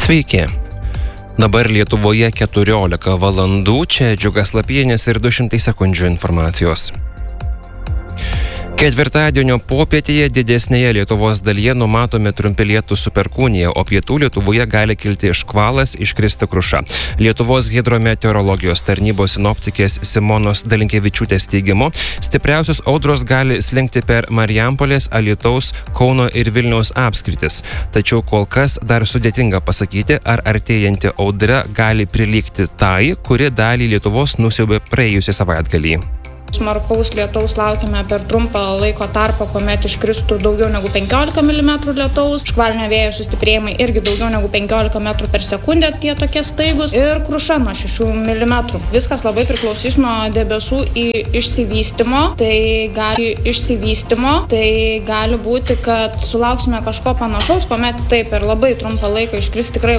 Sveiki. Dabar Lietuvoje 14 valandų, čia Džiugas Lapienis ir 200 sekundžių informacijos. Ketvirtadienio popietėje didesnėje Lietuvos dalyje numatomi trumpi lietūs su perkūnija, o pietų Lietuvoje gali kilti škvalas, iškristi kruša. Lietuvos hidrometeorologijos tarnybos sinoptikės Simonos Dalinkevičiūtės teigimu, stipriausios audros gali slinkti per Marijampolės, Alytaus, Kauno ir Vilniaus apskritis. Tačiau kol kas dar sudėtinga pasakyti, ar artėjanti audra gali prilygti tai, kuri dalį Lietuvos nusiaubė praėjusią savaitgalį. Smarkaus lietaus laukiame per trumpą laiko tarpą, kuomet iškristų daugiau negu 15 mm lietaus. Škvalinio vėjo sustiprėjimai irgi daugiau negu 15 m per sekundę, tie tokie staigus. Ir kruša nuo 6 mm. Viskas labai priklausys nuo debesų išsivystymo. Tai gali būti, kad sulauksime kažko panašaus, kuomet taip per labai trumpą laiką iškris tikrai